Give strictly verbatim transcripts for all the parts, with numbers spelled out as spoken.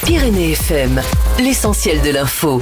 Pyrénées F M, l'essentiel de l'info.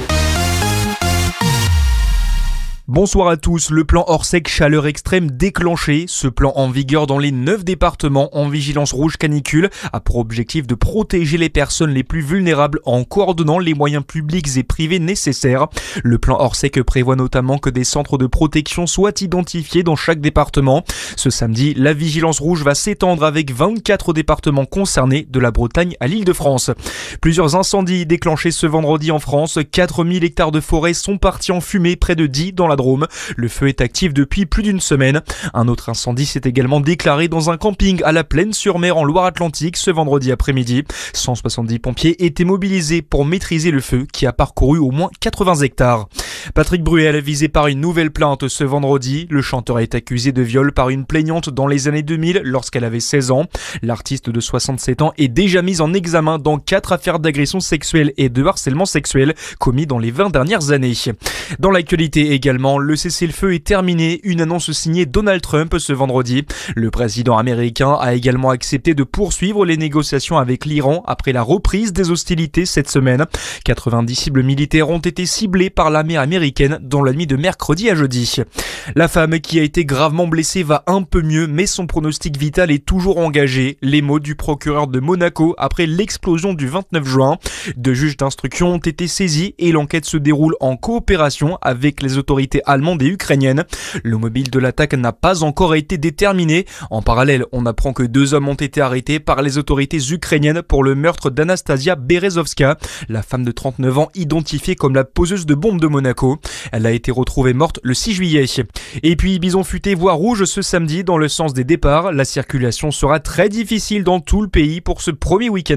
Bonsoir à tous, le plan Orsec chaleur extrême déclenché. Ce plan en vigueur dans les neuf départements en vigilance rouge canicule a pour objectif de protéger les personnes les plus vulnérables en coordonnant les moyens publics et privés nécessaires. Le plan Orsec prévoit notamment que des centres de protection soient identifiés dans chaque département. Ce samedi, la vigilance rouge va s'étendre avec vingt-quatre départements concernés de la Bretagne à l'Île-de-France. Plusieurs incendies déclenchés ce vendredi en France. quatre mille hectares de forêt sont partis en fumée, près de Die dans la Drôme. Le feu est actif depuis plus d'une semaine. Un autre incendie s'est également déclaré dans un camping à la Plaine-sur-Mer en Loire-Atlantique ce vendredi après-midi. cent soixante-dix pompiers étaient mobilisés pour maîtriser le feu qui a parcouru au moins quatre-vingts hectares. Patrick Bruel, visé par une nouvelle plainte ce vendredi. Le chanteur est accusé de viol par une plaignante dans les années deux mille lorsqu'elle avait seize ans. L'artiste de soixante-sept ans est déjà mis en examen dans quatre affaires d'agression sexuelle et de harcèlement sexuel commis dans les vingt dernières années. Dans l'actualité également, le cessez-le-feu est terminé, une annonce signée Donald Trump ce vendredi. Le président américain a également accepté de poursuivre les négociations avec l'Iran après la reprise des hostilités cette semaine. quatre-vingt-dix cibles militaires ont été ciblées par l'armée américaine dans la nuit de mercredi à jeudi. La femme qui a été gravement blessée va un peu mieux, mais son pronostic vital est toujours engagé. Les mots du procureur de Monaco après l'explosion du vingt-neuf juin. Deux juges d'instruction ont été saisis et l'enquête se déroule en coopération avec les autorités allemande et ukrainienne. Le mobile de l'attaque n'a pas encore été déterminé. En parallèle, on apprend que deux hommes ont été arrêtés par les autorités ukrainiennes pour le meurtre d'Anastasia Berezovska, la femme de trente-neuf ans identifiée comme la poseuse de bombes de Monaco. Elle a été retrouvée morte le six juillet. Et puis, Bison Futé voie rouge ce samedi dans le sens des départs. La circulation sera très difficile dans tout le pays pour ce premier week-end